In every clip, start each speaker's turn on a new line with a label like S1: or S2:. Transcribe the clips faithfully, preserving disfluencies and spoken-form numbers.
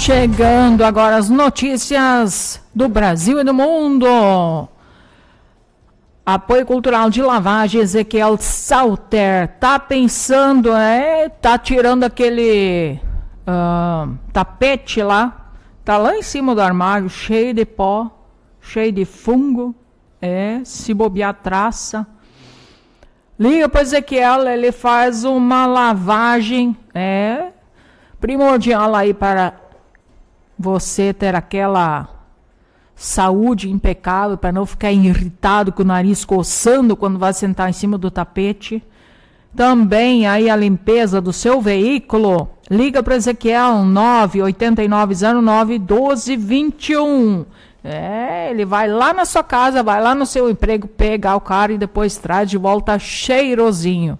S1: Chegando agora as notícias do Brasil e do mundo. Apoio Cultural de Lavagem, Ezequiel Salter, tá pensando, é, tá tirando aquele uh, tapete lá, tá lá em cima do armário, cheio de pó, cheio de fungo, é, se bobear traça. Liga para Ezequiel, ele faz uma lavagem, é, primordial aí para você ter aquela saúde impecável, para não ficar irritado com o nariz coçando quando vai sentar em cima do tapete. Também aí a limpeza do seu veículo. Liga para Ezequiel nove oito nove zero nove um dois dois um. É, ele vai lá na sua casa, vai lá no seu emprego pegar o cara e depois traz de volta cheirosinho.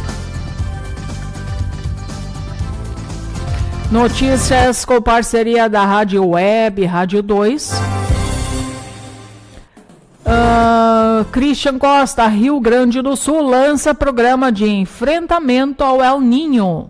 S1: Notícias com parceria da Rádio Web, Rádio dois. Uh, Christian Costa, Rio Grande do Sul, lança programa de enfrentamento ao El Niño.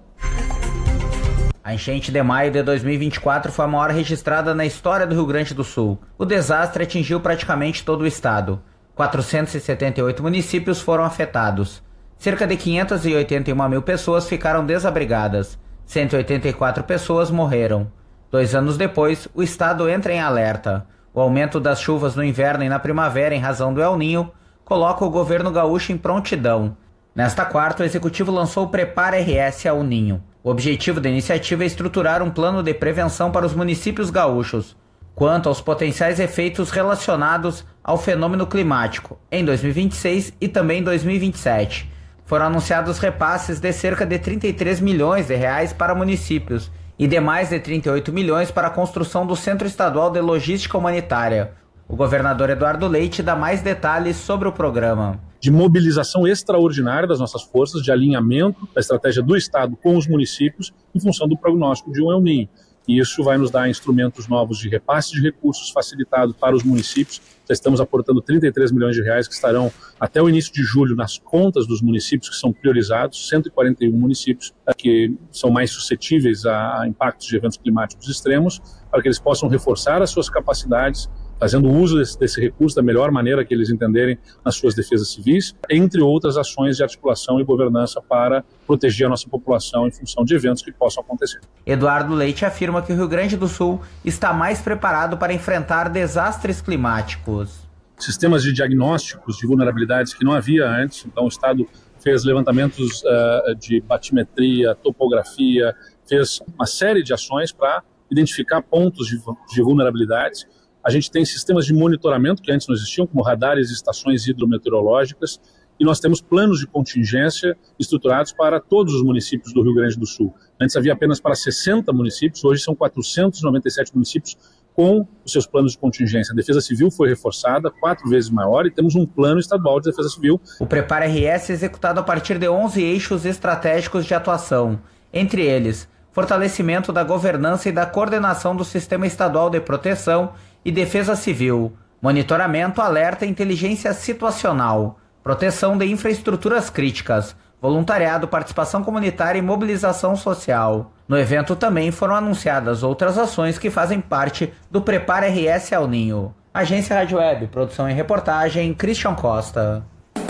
S2: A enchente de maio de dois mil e vinte e quatro foi a maior registrada na história do Rio Grande do Sul. O desastre atingiu praticamente todo o estado. quatrocentos e setenta e oito municípios foram afetados. Cerca de quinhentas e oitenta e uma mil pessoas ficaram desabrigadas. cento e oitenta e quatro pessoas morreram. Dois anos depois, o estado entra em alerta. O aumento das chuvas no inverno e na primavera em razão do El Niño coloca o governo gaúcho em prontidão. Nesta quarta, o executivo lançou o Prepara R S El Niño. O objetivo da iniciativa é estruturar um plano de prevenção para os municípios gaúchos, quanto aos potenciais efeitos relacionados ao fenômeno climático, em dois mil e vinte e seis e também em dois mil e vinte e sete. Foram anunciados repasses de cerca de trinta e três milhões de reais para municípios e de mais de trinta e oito milhões para a construção do Centro Estadual de Logística Humanitária. O governador Eduardo Leite dá mais detalhes sobre o programa.
S3: De mobilização extraordinária das nossas forças, de alinhamento da estratégia do Estado com os municípios em função do prognóstico de um El Niño. E isso vai nos dar instrumentos novos de repasse de recursos facilitado para os municípios. Já estamos aportando trinta e três milhões de reais que estarão até o início de julho nas contas dos municípios que são priorizados, cento e quarenta e um municípios que são mais suscetíveis a impactos de eventos climáticos extremos, para que eles possam reforçar as suas capacidades, fazendo uso desse, desse recurso da melhor maneira que eles entenderem nas suas defesas civis, entre outras ações de articulação e governança para proteger a nossa população em função de eventos que possam acontecer.
S2: Eduardo Leite afirma que o Rio Grande do Sul está mais preparado para enfrentar desastres climáticos.
S3: Sistemas de diagnósticos de vulnerabilidades que não havia antes, então o Estado fez levantamentos uh, de batimetria, topografia, fez uma série de ações para identificar pontos de, de vulnerabilidades. A gente tem sistemas de monitoramento que antes não existiam, como radares e estações hidrometeorológicas, e nós temos planos de contingência estruturados para todos os municípios do Rio Grande do Sul. Antes havia apenas para sessenta municípios, hoje são quatrocentos e noventa e sete municípios com os seus planos de contingência. A Defesa Civil foi reforçada, quatro vezes maior, e temos um plano estadual de Defesa Civil.
S2: O Prepara R S é executado a partir de onze eixos estratégicos de atuação, entre eles, fortalecimento da governança e da coordenação do Sistema Estadual de Proteção e Defesa Civil, monitoramento, alerta e inteligência situacional, proteção de infraestruturas críticas, voluntariado, participação comunitária e mobilização social. No evento também foram anunciadas outras ações que fazem parte do Prepara R S El Niño. Agência Rádio Web, produção e reportagem, Christian Costa.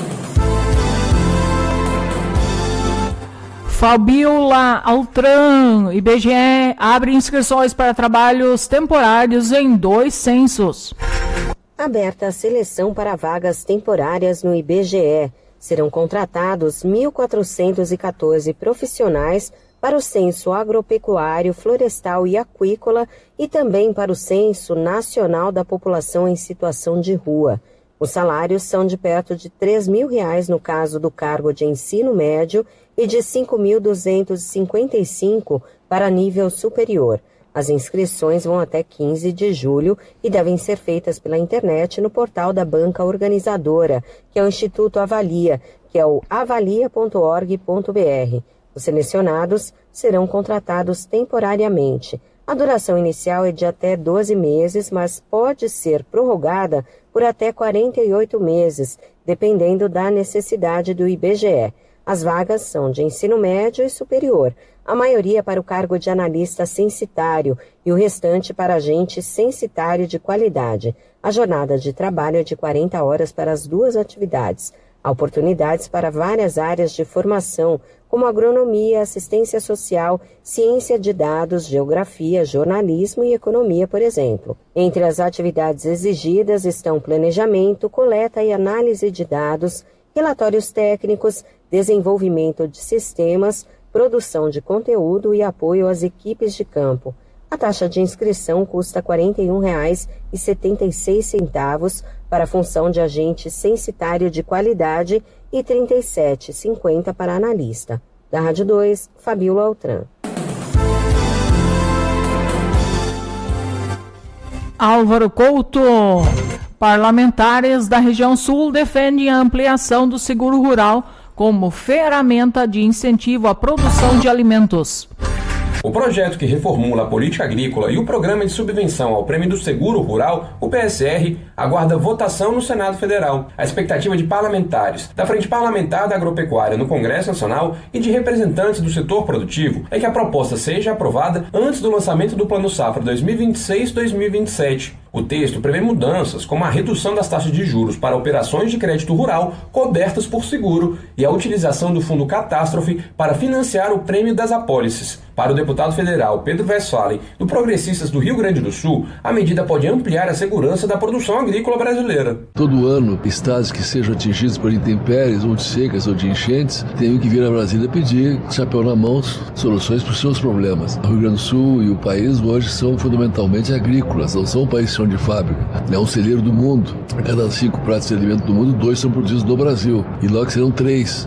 S1: Fabiola Altran, I B G E, abre inscrições para trabalhos temporários em dois censos.
S4: Aberta a seleção para vagas temporárias no I B G E. Serão contratados mil quatrocentos e quatorze profissionais para o Censo Agropecuário, Florestal e Aquícola e também para o Censo Nacional da População em Situação de Rua. Os salários são de perto de três mil reais no caso do cargo de ensino médio e de cinco mil duzentos e cinquenta e cinco para nível superior. As inscrições vão até quinze de julho e devem ser feitas pela internet no portal da banca organizadora, que é o Instituto Avalia, que é o avalia ponto org ponto br. Os selecionados serão contratados temporariamente. A duração inicial é de até doze meses, mas pode ser prorrogada por até quarenta e oito meses, dependendo da necessidade do I B G E. As vagas são de ensino médio e superior, a maioria para o cargo de analista censitário e o restante para agente censitário de qualidade. A jornada de trabalho é de quarenta horas para as duas atividades. Há oportunidades para várias áreas de formação, como agronomia, assistência social, ciência de dados, geografia, jornalismo e economia, por exemplo. Entre as atividades exigidas estão planejamento, coleta e análise de dados, relatórios técnicos, desenvolvimento de sistemas, produção de conteúdo e apoio às equipes de campo. A taxa de inscrição custa quarenta e um reais e setenta e seis centavos para a função de agente censitário de qualidade e trinta e sete reais e cinquenta centavos para analista. Da Rádio dois, Fabíola Altran.
S1: Álvaro Couto. Parlamentares da região sul defendem a ampliação do seguro rural como ferramenta de incentivo à produção de alimentos.
S5: O projeto que reformula a política agrícola e o programa de subvenção ao Prêmio do Seguro Rural, o P S R, aguarda votação no Senado Federal. A expectativa de parlamentares da Frente Parlamentar da Agropecuária no Congresso Nacional e de representantes do setor produtivo é que a proposta seja aprovada antes do lançamento do Plano Safra dois mil e vinte e seis a dois mil e vinte e sete. O texto prevê mudanças, como a redução das taxas de juros para operações de crédito rural cobertas por seguro e a utilização do Fundo Catástrofe para financiar o prêmio das apólices. Para o deputado federal Pedro Westphalen, do Progressistas do Rio Grande do Sul, a medida pode ampliar a segurança da produção agrícola brasileira.
S6: Todo ano, estados que sejam atingidos por intempéries, ou de secas, ou de enchentes, têm que vir a Brasília pedir, chapéu na mão, soluções para os seus problemas. O Rio Grande do Sul e o país hoje são fundamentalmente agrícolas, não são um país de fábrica. É um celeiro do mundo. A cada cinco pratos de alimento do mundo, dois são produzidos no Brasil. E logo serão três.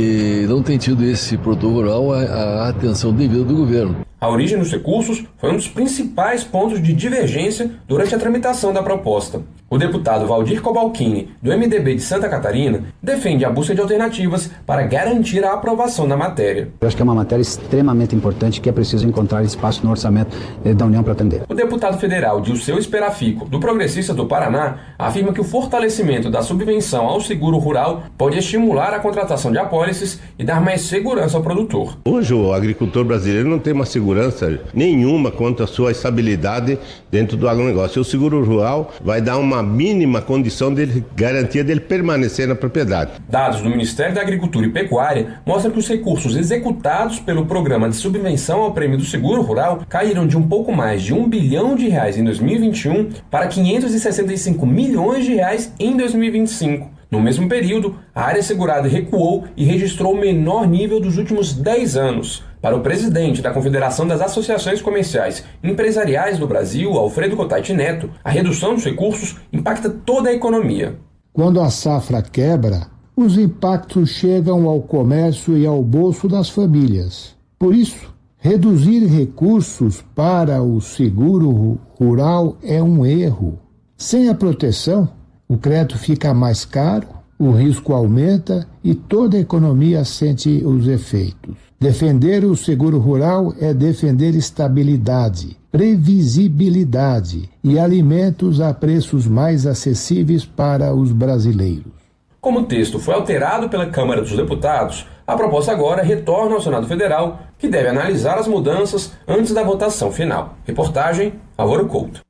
S6: E não tem tido esse produtor rural a, a atenção devida do governo.
S5: A origem dos recursos foi um dos principais pontos de divergência durante a tramitação da proposta. O deputado Valdir Cobalcini, do M D B de Santa Catarina, defende a busca de alternativas para garantir a aprovação da matéria.
S7: Eu acho que é uma matéria extremamente importante que é preciso encontrar espaço no orçamento da União para atender.
S5: O deputado federal Dilceu Esperafico, do Progressista do Paraná, afirma que o fortalecimento da subvenção ao seguro rural pode estimular a contratação de apólices e dar mais segurança ao produtor.
S8: Hoje o agricultor brasileiro não tem uma segurança nenhuma quanto à sua estabilidade dentro do agronegócio. O seguro rural vai dar uma mínima condição de garantia dele permanecer na propriedade.
S5: Dados do Ministério da Agricultura e Pecuária mostram que os recursos executados pelo programa de subvenção ao Prêmio do Seguro Rural caíram de um pouco mais de um bilhão de reais em dois mil e vinte e um para quinhentos e sessenta e cinco milhões de reais em dois mil e vinte e cinco. No mesmo período, a área segurada recuou e registrou o menor nível dos últimos dez anos. Para o presidente da Confederação das Associações Comerciais e Empresariais do Brasil, Alfredo Cotati Neto, a redução dos recursos impacta toda a economia.
S9: Quando a safra quebra, os impactos chegam ao comércio e ao bolso das famílias. Por isso, reduzir recursos para o seguro rural é um erro. Sem a proteção, o crédito fica mais caro, o risco aumenta e toda a economia sente os efeitos. Defender o seguro rural é defender estabilidade, previsibilidade e alimentos a preços mais acessíveis para os brasileiros.
S5: Como o texto foi alterado pela Câmara dos Deputados, a proposta agora retorna ao Senado Federal, que deve analisar as mudanças antes da votação final. Reportagem, Álvaro Couto.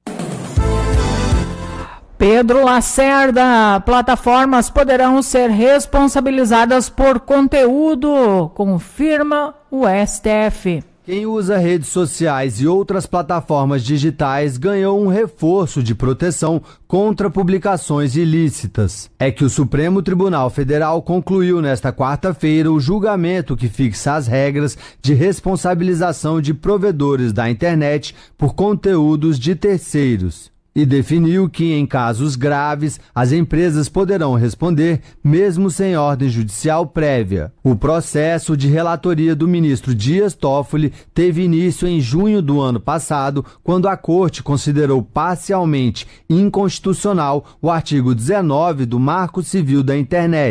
S1: Pedro Lacerda, plataformas poderão ser responsabilizadas por conteúdo, confirma o S T F.
S10: Quem usa redes sociais e outras plataformas digitais ganhou um reforço de proteção contra publicações ilícitas. É que o Supremo Tribunal Federal concluiu nesta quarta-feira o julgamento que fixa as regras de responsabilização de provedores da internet por conteúdos de terceiros. E definiu que, em casos graves, as empresas poderão responder mesmo sem ordem judicial prévia. O processo de relatoria do ministro Dias Toffoli teve início em junho do ano passado, quando a Corte considerou parcialmente inconstitucional o artigo dezenove do Marco Civil da Internet,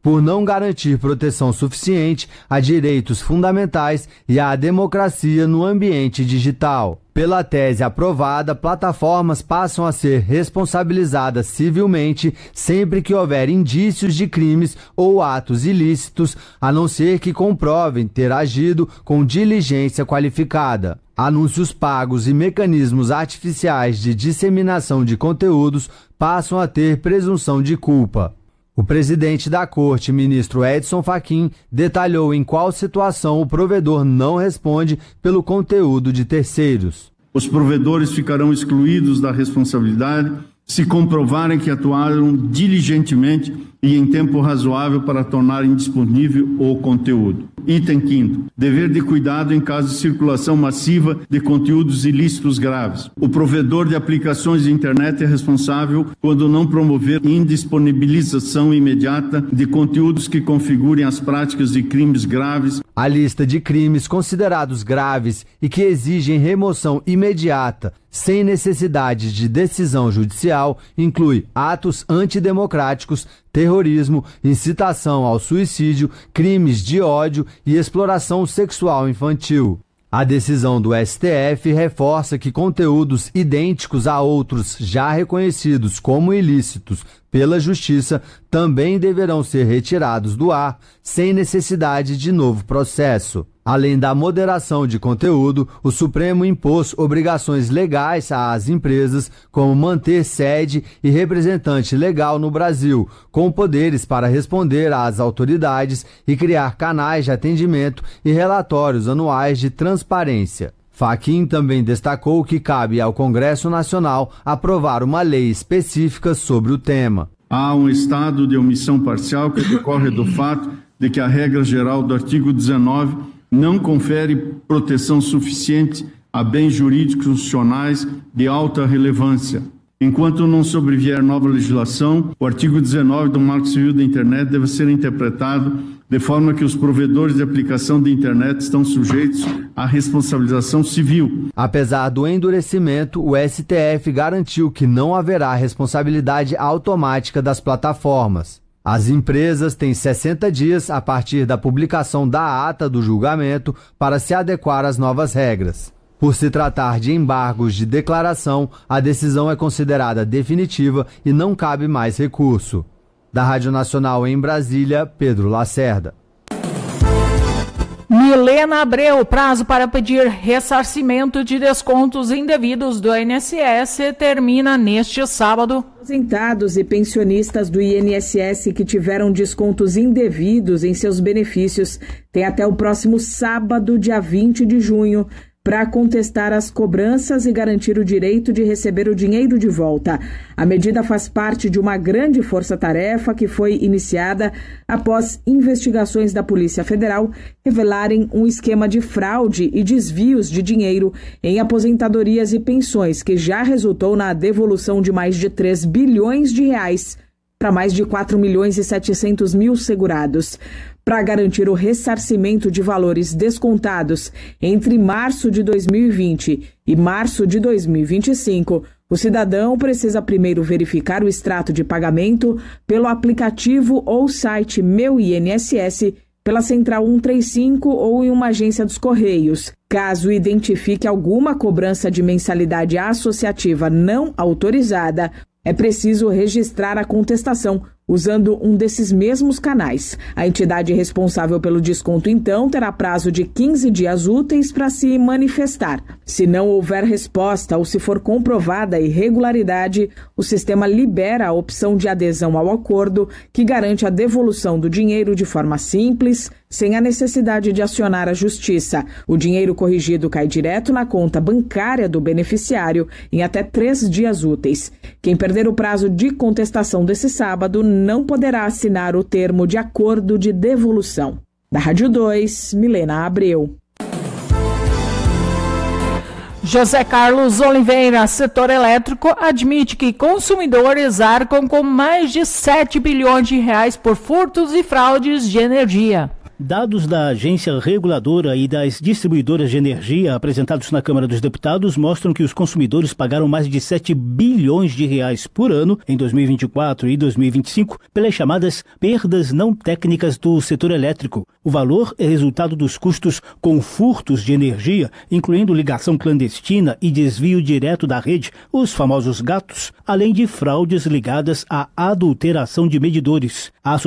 S10: por não garantir proteção suficiente a direitos fundamentais e à democracia no ambiente digital. Pela tese aprovada, plataformas passam a ser responsabilizadas civilmente sempre que houver indícios de crimes ou atos ilícitos, a não ser que comprovem ter agido com diligência qualificada. Anúncios pagos e mecanismos artificiais de disseminação de conteúdos passam a ter presunção de culpa. O presidente da Corte, ministro Edson Fachin, detalhou em qual situação o provedor não responde pelo conteúdo de terceiros.
S11: Os provedores ficarão excluídos da responsabilidade se comprovarem que atuaram diligentemente e em tempo razoável para tornarem disponível o conteúdo. Item quinto. Dever de cuidado em caso de circulação massiva de conteúdos ilícitos graves. O provedor de aplicações de internet é responsável quando não promover indisponibilização imediata de conteúdos que configurem as práticas de crimes graves.
S10: A lista de crimes considerados graves e que exigem remoção imediata, sem necessidade de decisão judicial, inclui atos antidemocráticos, terrorismo, incitação ao suicídio, crimes de ódio e exploração sexual infantil. A decisão do S T F reforça que conteúdos idênticos a outros já reconhecidos como ilícitos pela Justiça também deverão ser retirados do ar sem necessidade de novo processo. Além da moderação de conteúdo, o Supremo impôs obrigações legais às empresas, como manter sede e representante legal no Brasil, com poderes para responder às autoridades e criar canais de atendimento e relatórios anuais de transparência. Fachin também destacou que cabe ao Congresso Nacional aprovar uma lei específica sobre o tema.
S11: Há um estado de omissão parcial que decorre do fato de que a regra geral do artigo dezenove não confere proteção suficiente a bens jurídicos funcionais de alta relevância. Enquanto não sobrevier nova legislação, o artigo dezenove do Marco Civil da Internet deve ser interpretado de forma que os provedores de aplicação de internet estão sujeitos à responsabilização civil.
S10: Apesar do endurecimento, o S T F garantiu que não haverá responsabilidade automática das plataformas. As empresas têm sessenta dias a partir da publicação da ata do julgamento para se adequar às novas regras. Por se tratar de embargos de declaração, a decisão é considerada definitiva e não cabe mais recurso. Da Rádio Nacional em Brasília, Pedro Lacerda.
S1: Milena Abreu, prazo para pedir ressarcimento de descontos indevidos do I N S S termina neste sábado.
S12: Aposentados e pensionistas do I N S S que tiveram descontos indevidos em seus benefícios têm até o próximo sábado, dia vinte de junho, para contestar as cobranças e garantir o direito de receber o dinheiro de volta. A medida faz parte de uma grande força-tarefa que foi iniciada após investigações da Polícia Federal revelarem um esquema de fraude e desvios de dinheiro em aposentadorias e pensões, que já resultou na devolução de mais de três bilhões de reais para mais de quatro milhões e setecentos mil segurados. Para garantir o ressarcimento de valores descontados entre março de dois mil e vinte e março de dois mil e vinte e cinco, o cidadão precisa primeiro verificar o extrato de pagamento pelo aplicativo ou site Meu I N S S, pela Central cento e trinta e cinco ou em uma agência dos Correios. Caso identifique alguma cobrança de mensalidade associativa não autorizada, é preciso registrar a contestação usando um desses mesmos canais. A entidade responsável pelo desconto, então, terá prazo de quinze dias úteis para se manifestar. Se não houver resposta ou se for comprovada irregularidade, o sistema libera a opção de adesão ao acordo, que garante a devolução do dinheiro de forma simples, sem a necessidade de acionar a justiça. O dinheiro corrigido cai direto na conta bancária do beneficiário em até três dias úteis. Quem perder o prazo de contestação desse sábado não poderá assinar o termo de acordo de devolução. Da Rádio dois, Milena Abreu.
S1: José Carlos Oliveira, setor elétrico, admite que consumidores arcam com mais de sete bilhões de reais por furtos e fraudes de energia.
S13: Dados da agência reguladora e das distribuidoras de energia apresentados na Câmara dos Deputados mostram que os consumidores pagaram mais de sete bilhões de reais por ano em dois mil e vinte e quatro e dois mil e vinte e cinco pelas chamadas perdas não técnicas do setor elétrico. O valor é resultado dos custos com furtos de energia, incluindo ligação clandestina e desvio direto da rede, os famosos gatos, além de fraudes ligadas à adulteração de medidores. A